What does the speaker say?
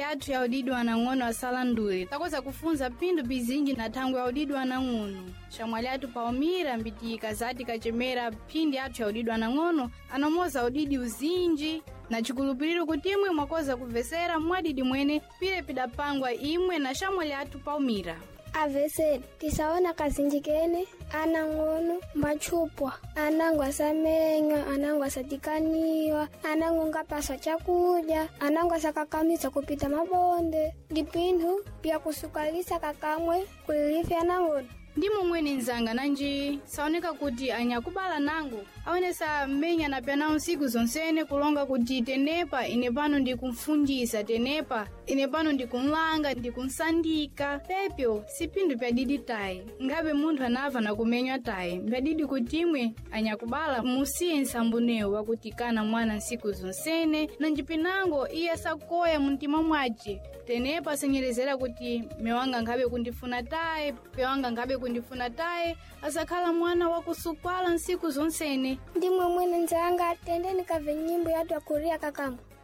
yathu ya udidi wanang'ono asalandule takoza kufunza pindu bizinji na tangu ya udidi wanang'ono shamwali atu Palmira mbitika zati kachemera pindi atu ya udidi wanang'ono anomoza udidi uzinji na chikulupiriro kuti imwe mwakoza kuvesera mwadidi mwene pile pidapangwa imwe na shamwali atu Palmira. Avese tisaona kazinjikene anang'ono mbachupwa anangu asamenywa anangu asatikaniwa anangu ngapasa chakuja anangu asakakamisa kupita mabonde dipindu pia kusukalisa kakamwe kulilifya anang'ono. Ndimo mwene nzanga nanji saoneka kuti anyakubala nangu aonesa mmenya na pena usiku zonsene kulonga kuti tenepa inepano ndikumfundisa tenepa inepano ndikumlanga ndikunsandika pepyo sipindu pya didi tayi ngabe munthu anava na kumenywa tayi mbadidi kuti imwe anyakubala musiye nsambunewo wakutikana mwana nsiku zonsene na njipinango iye sakoya muntima mwace tenepa senyerezera kuti mewanga ngabe kundifuna tayi pewanga ngabe kundifuna tayi asakhala mwana wakusukwala nsiku zonsene. Ndimwe mwene nzanga tendeni kave nyimbo yatu ya kuria kakambo.